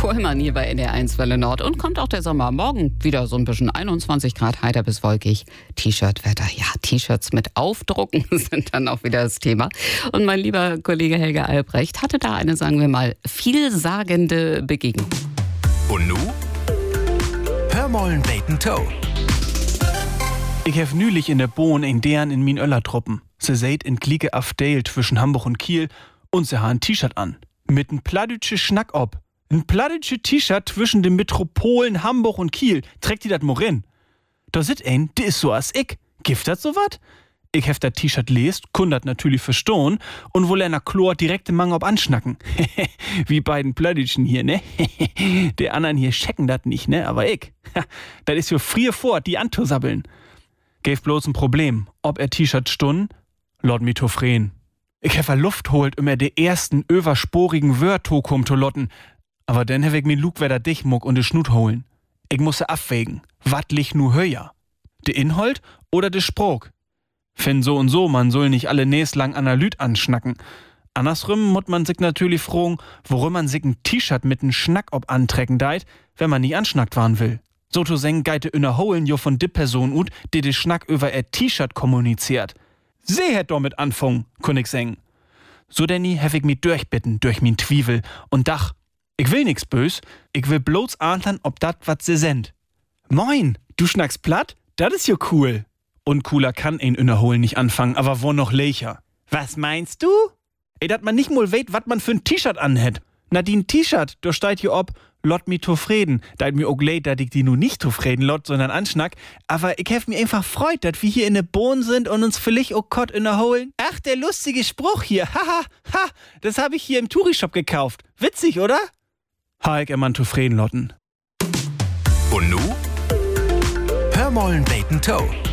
Pollmann hier bei NDR1 Welle Nord. Und kommt auch der Sommer. Morgen wieder so ein bisschen 21 Grad, heiter bis wolkig. T-Shirt-Wetter. Ja, T-Shirts mit Aufdrucken sind dann auch wieder das Thema. Und mein lieber Kollege Helge Albrecht hatte da eine, sagen wir mal, vielsagende Begegnung. Und nu? Hör mollen beten Toe. Ich hef nülich in der Bohn in deren in min Öllertruppen. Se seht in Glieke Afdale zwischen Hamburg und Kiel und se ha ein T-Shirt an. Mit n plattdütsche Schnack ob. N plattdütsche T-Shirt zwischen den Metropolen Hamburg und Kiel. Trägt die dat morin? Da sit ein, die is so as ich. Gift dat so wat? Ich hef dat T-Shirt lest, kun dat natürlich verstohn und wohl einer Chlor direkt im Mang ob anschnacken. Wie beiden Plattdütschen hier, ne? Der anderen hier checken dat nicht, ne? Aber ich. Dat is für frier vor, die anzusabbeln. Gäf bloß ein Problem, ob er T-Shirt stun, laut mi tofren. Ich hef Luft holt immer de ersten översporigen Wörter to lotten, aber dann hef ich mir Lugwerder Dichmuck und de Schnut holen. Ich musse abwägen, wat lich nu höher? De Inhalt oder de Spruch? Fin so und so, man soll nicht alle näslang Analyt anschnacken. Andersrum mut man sich natürlich fragen, worum man sich ein T-Shirt mit n Schnack ob antrecken deit, wenn man nicht anschnackt waren will. So zu seng geite innerholen jo von de Person ut, die de Schnack über er T-Shirt kommuniziert. Sie hätt damit anfangen, kun ich seng. So denni hef ich mi durchbitten, durch min Twivel und dach, ich will nix bös, ich will bloß ahntern, ob dat wat se send. Moin, du schnackst platt? Dat is jo cool. Und cooler kann ein innerholen nicht anfangen, aber wo noch lecher. Was meinst du? Ey, dat man nicht mal weht, wat man für n T-Shirt anhätt. Na, die n T-Shirt, da steht hier ob, lot mi zufrieden. Da hat mir auch leid, dat ich die nu nicht zufrieden lot, sondern anschnack. Aber ich hef mir einfach freut, dat wir hier in ne Bohn sind und uns vielleicht auch Kott innerholen. Ach, der lustige Spruch hier. Haha, ha, das hab ich hier im Touri-Shop gekauft. Witzig, oder? Ha, ich immer zufrieden lotten. Und nu? Hör mollen beten Toe.